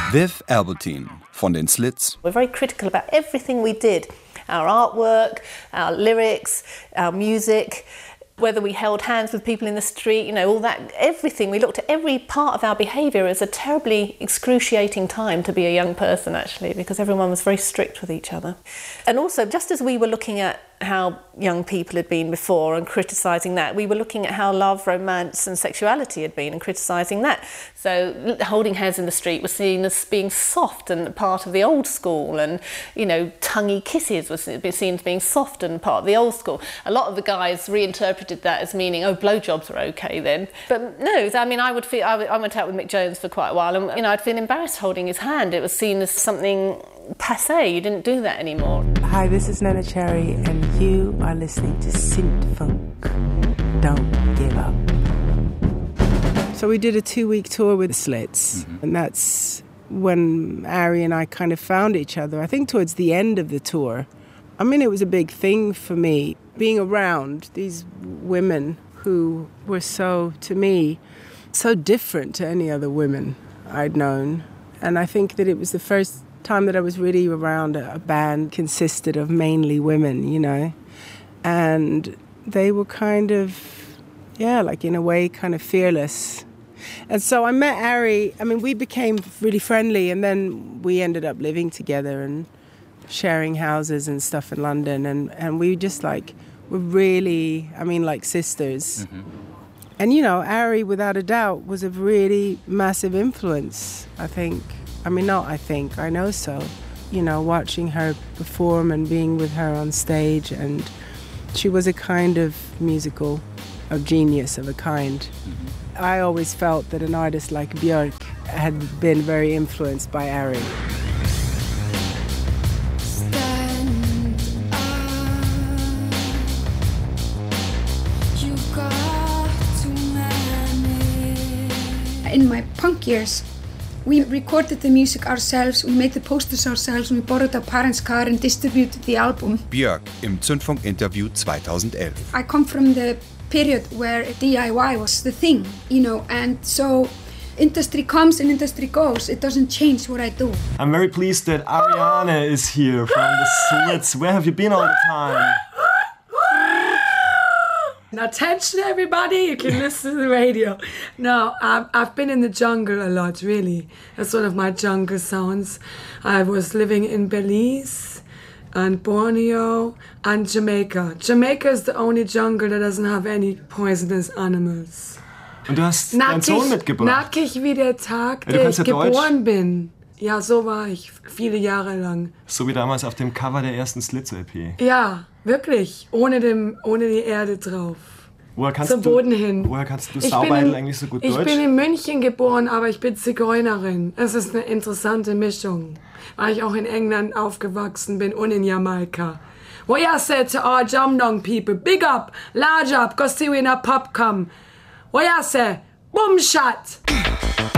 Viv Albertine von den Slits. We're very critical about everything we did. Our artwork, our lyrics, our music, whether we held hands with people in the street, you know, all that, everything. We looked at every part of our behaviour as a terribly excruciating time to be a young person, actually, because everyone was very strict with each other. And also, just as we were looking at how young people had been before and criticising that, we were looking at how love, romance and sexuality had been and criticising that. So holding hands in the street was seen as being soft and part of the old school, and, you know, tonguey kisses was seen as being soft and part of the old school. A lot of the guys reinterpreted that as meaning, oh, blowjobs are okay then. But no, I mean, I went out with Mick Jones for quite a while, and, you know, I'd feel embarrassed holding his hand. It was seen as something passé. You didn't do that anymore. Hi, this is Nana Cherry, and you are listening to Synth Funk. Don't give up. So we did a 2-week tour with the Slits, and that's when Ari and I kind of found each other. I think towards the end of the tour. I mean, it was a big thing for me, being around these women who were so, to me, so different to any other women I'd known. And I think that it was the first time that I was really around a band consisted of mainly women, you know. And they were kind of, yeah, like in a way kind of fearless. And so I met Ari. I mean, we became really friendly, and then we ended up living together and sharing houses and stuff in London. And we just like were really, I mean, like sisters. And, you know, Ari, without a doubt, was a really massive influence, I think. I mean, not I think, I know so. You know, watching her perform and being with her on stage, and she was a kind of musical, a genius of a kind. I always felt that an artist like Björk had been very influenced by Ari. In my punk years, we recorded the music ourselves, we made the posters ourselves, we borrowed our parents' car and distributed the album. Björk im Zündfunk-Interview 2011. I come from the period where DIY was the thing, you know, and so industry comes and industry goes. It doesn't change what I do. I'm very pleased that Ariane is here from the Slits. Where have you been all the time? Now, attention everybody, you can listen to the radio. No, I've been in the jungle a lot, really. That's one of my jungle sounds. I was living in Belize and Borneo and Jamaica. Jamaica is the only jungle that doesn't have any poisonous animals. Und du hast deinen Sohn mitgebracht. Nackig wie der Tag, der ich geboren bin. Ja, so war ich viele Jahre lang. So wie damals auf dem Cover der ersten Slits-LP. Ja, wirklich. Ohne die Erde drauf. Woher kannst Zum Boden hin. Woher kannst du Saubeidel eigentlich so gut Deutsch? Ich bin in München geboren, aber ich bin Zigeunerin. Es ist eine interessante Mischung. Weil ich auch in England aufgewachsen bin und in Jamaika. What you say to our Jamdong people? Big up, large up, go see we in a pub come. What you say? Boom shot!